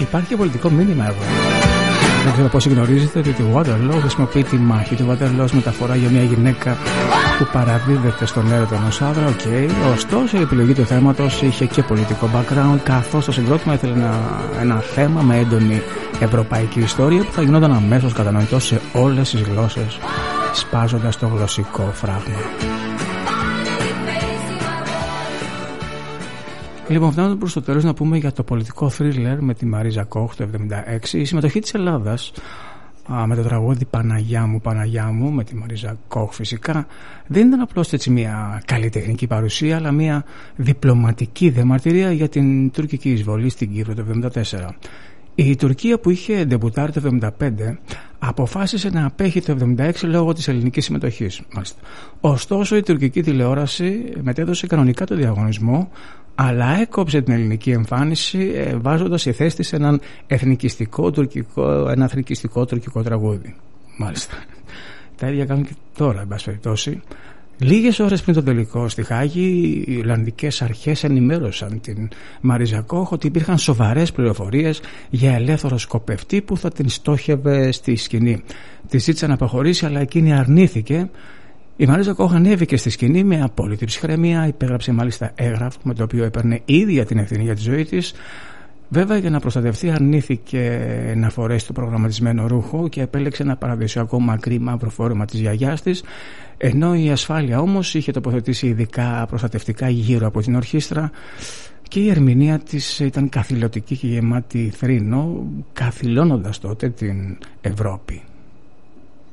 υπάρχει πολιτικό μήνυμα εδώ. Δεν ξέρω πώς γνωρίζετε ότι το Waterloo χρησιμοποιεί τη μάχη του Waterloo ως μεταφορά για μια γυναίκα που παραδίδεται στον έρωτα ενός άντρα. Ωστόσο η επιλογή του θέματος είχε και πολιτικό background, καθώς το συγκρότημα ήθελε ένα θέμα με έντονη ευρωπαϊκή ιστορία που θα γινόταν αμέσως κατανοητό σε όλες τις γλώσσες, σπάζοντας το γλωσσικό φράγμα. Λοιπόν, φτάνοντας προς το τέλος να πούμε για το πολιτικό thriller με τη Μαρίζα Κόχ το 1976. Η συμμετοχή της Ελλάδας με το τραγούδι Παναγιά μου με τη Μαρίζα Κόχ φυσικά δεν ήταν απλώς έτσι μια καλλιτεχνική παρουσία, αλλά μια διπλωματική διαμαρτυρία για την τουρκική εισβολή στην Κύπρο το 1974. Η Τουρκία, που είχε ντεμπουτάρει το 1975, αποφάσισε να απέχει το 1976 λόγω της ελληνικής συμμετοχής. Ωστόσο, η τουρκική τηλεόραση μετέδωσε κανονικά το διαγωνισμό, αλλά έκοψε την ελληνική εμφάνιση βάζοντας στη θέση της ένα εθνικιστικό τουρκικό τραγούδι. Μάλιστα. Τα ίδια κάνουν και τώρα, εν πάση περιπτώσει. Λίγες ώρες πριν το τελικό στη Χάγη, οι Ολλανδικές αρχές ενημέρωσαν την Μαρίζα Κόχ ότι υπήρχαν σοβαρές πληροφορίες για ελεύθερο σκοπευτή που θα την στόχευε στη σκηνή. Τη ζήτησε να αποχωρήσει, αλλά εκείνη αρνήθηκε. Η Μαρίζα Κόχ ανέβηκε στη σκηνή με απόλυτη ψυχραιμία, υπέγραψε μάλιστα έγγραφο με το οποίο έπαιρνε ίδια την ευθύνη για τη ζωή της. Βέβαια, για να προστατευτεί αρνήθηκε να φορέσει το προγραμματισμένο ρούχο και επέλεξε ένα παραδοσιακό μακρύ μαύρο φόρεμα της γιαγιάς της, ενώ η ασφάλεια όμως είχε τοποθετήσει ειδικά προστατευτικά γύρω από την ορχήστρα και η ερμηνεία της ήταν καθηλωτική και γεμάτη θρήνο, καθηλώνοντας τότε την Ευρώπη.